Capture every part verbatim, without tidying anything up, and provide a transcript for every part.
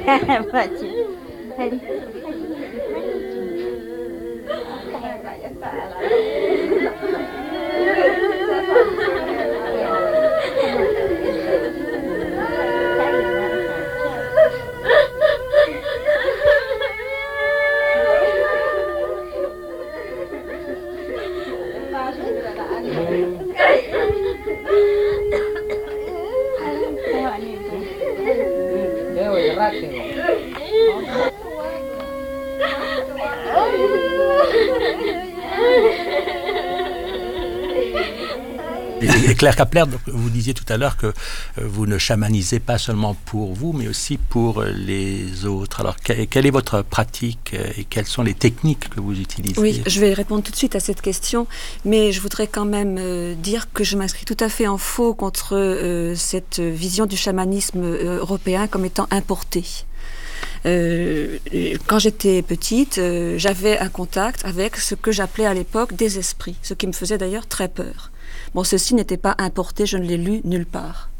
Et Claire Kapler, vous disiez tout à l'heure que vous ne chamanisez pas seulement pour vous, mais aussi pour les autres. Alors, quelle est votre pratique et quelles sont les techniques que vous utilisez? Oui, je vais répondre tout de suite à cette question, mais je voudrais quand même euh, dire que je m'inscris tout à fait en faux contre euh, cette vision du chamanisme euh, européen comme étant importé. Euh, quand j'étais petite, euh, j'avais un contact avec ce que j'appelais à l'époque des esprits, ce qui me faisait d'ailleurs très peur. Bon, ceci n'était pas importé, je ne l'ai lu nulle part.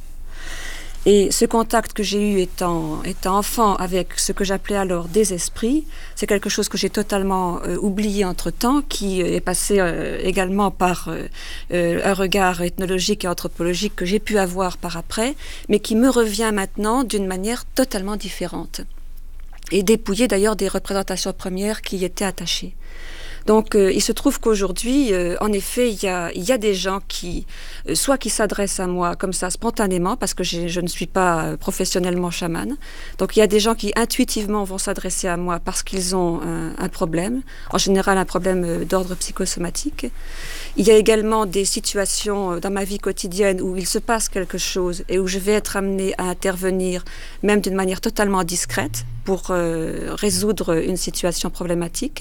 Et ce contact que j'ai eu étant, étant enfant avec ce que j'appelais alors des esprits, c'est quelque chose que j'ai totalement euh, oublié entre-temps, qui est passé euh, également par euh, euh, un regard ethnologique et anthropologique que j'ai pu avoir par après, mais qui me revient maintenant d'une manière totalement différente. Et dépouillé d'ailleurs des représentations premières qui y étaient attachées. Donc, euh, il se trouve qu'aujourd'hui, euh, en effet, il y a, il y a des gens qui, euh, soit qui s'adressent à moi comme ça spontanément, parce que j'ai, je ne suis pas euh, professionnellement chamane. Donc, il y a des gens qui intuitivement vont s'adresser à moi parce qu'ils ont un, un problème, en général un problème euh, d'ordre psychosomatique. Il y a également des situations euh, dans ma vie quotidienne où il se passe quelque chose et où je vais être amenée à intervenir, même d'une manière totalement discrète, pour euh, résoudre une situation problématique.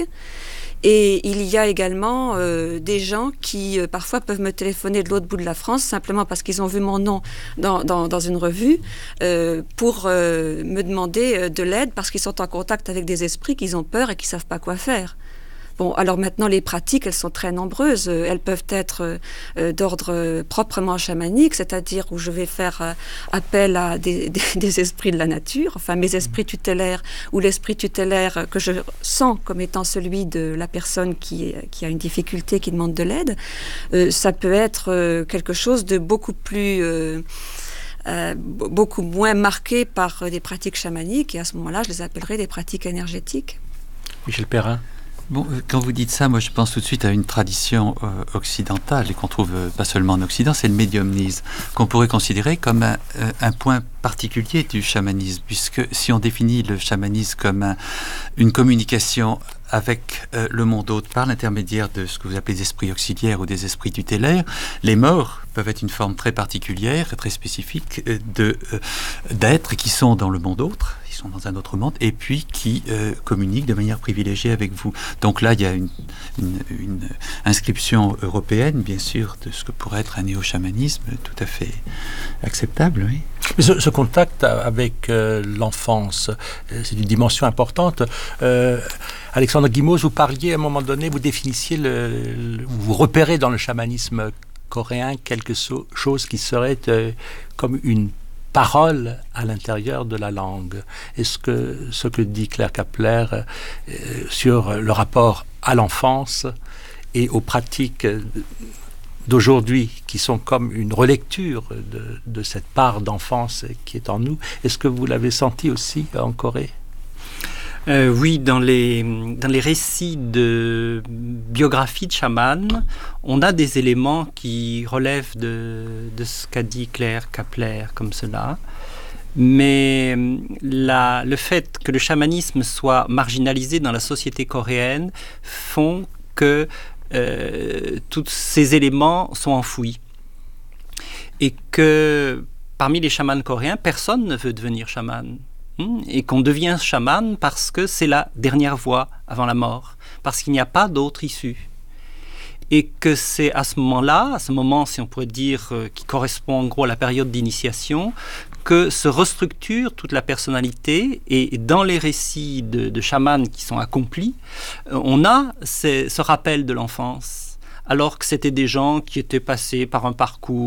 Et il y a également euh, des gens qui euh, parfois peuvent me téléphoner de l'autre bout de la France simplement parce qu'ils ont vu mon nom dans, dans, dans une revue euh, pour euh, me demander euh, de l'aide parce qu'ils sont en contact avec des esprits qu'ils ont peur et qui ne savent pas quoi faire. Bon, alors maintenant, les pratiques, elles sont très nombreuses. Elles peuvent être euh, d'ordre euh, proprement chamanique, c'est-à-dire où je vais faire euh, appel à des, des, des esprits de la nature, enfin mes esprits tutélaires ou l'esprit tutélaire que je sens comme étant celui de la personne qui, qui a une difficulté, qui demande de l'aide. Euh, ça peut être euh, quelque chose de beaucoup plus... Euh, Euh, beaucoup moins marqué par des pratiques chamaniques, et à ce moment-là, je les appellerai des pratiques énergétiques. Michel Perrin. Bon, quand vous dites ça, moi je pense tout de suite à une tradition euh, occidentale, et qu'on trouve euh, pas seulement en Occident, c'est le médiumnisme, qu'on pourrait considérer comme un, euh, un point particulier du chamanisme, puisque si on définit le chamanisme comme un, une communication avec euh, le monde autre par l'intermédiaire de ce que vous appelez des esprits auxiliaires ou des esprits tutélaires, les morts peuvent être une forme très particulière et très spécifique euh, de, euh, d'êtres qui sont dans le monde autre, qui sont dans un autre monde, et puis qui euh, communiquent de manière privilégiée avec vous. Donc là, il y a une, une, une inscription européenne, bien sûr, de ce que pourrait être un néo-chamanisme tout à fait acceptable, oui. Mais ce, ce contact avec euh, l'enfance, euh, c'est une dimension importante. Euh, Alexandre Guimauze, vous parliez à un moment donné, vous définissiez, le, le, vous repérez dans le chamanisme coréen quelque so, chose qui serait euh, comme une parole à l'intérieur de la langue. Est-ce que ce que dit Claire Kapler euh, sur le rapport à l'enfance et aux pratiques d'aujourd'hui, qui sont comme une relecture de, de cette part d'enfance qui est en nous, est-ce que vous l'avez senti aussi en Corée ? Euh, oui, dans les, dans les récits de biographie de chamans, on a des éléments qui relèvent de, de ce qu'a dit Claire Kapler, comme cela. Mais la, le fait que le chamanisme soit marginalisé dans la société coréenne font que euh, tous ces éléments sont enfouis. Et que parmi les chamans coréens, personne ne veut devenir chaman. Et qu'on devient chaman parce que c'est la dernière voie avant la mort, parce qu'il n'y a pas d'autre issue. Et que c'est à ce moment-là, à ce moment, si on pourrait dire, euh, qui correspond en gros à la période d'initiation, que se restructure toute la personnalité. Et dans les récits de, de chamans qui sont accomplis, euh, on a ces, ce rappel de l'enfance, alors que c'était des gens qui étaient passés par un parcours